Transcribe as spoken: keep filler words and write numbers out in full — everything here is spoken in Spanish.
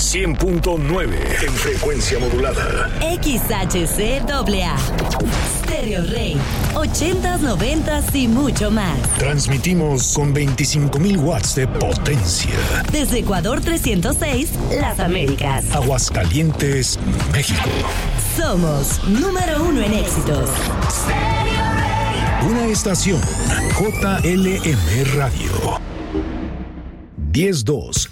cien punto nueve en frecuencia modulada. X H C A A. Stereo Rey. ochentas, noventas y mucho más. Transmitimos con veinticinco mil watts de potencia. Desde Ecuador trescientos seis, Las Américas. Aguascalientes, México. Somos número uno en éxitos. Una estación J L M Radio. diez dos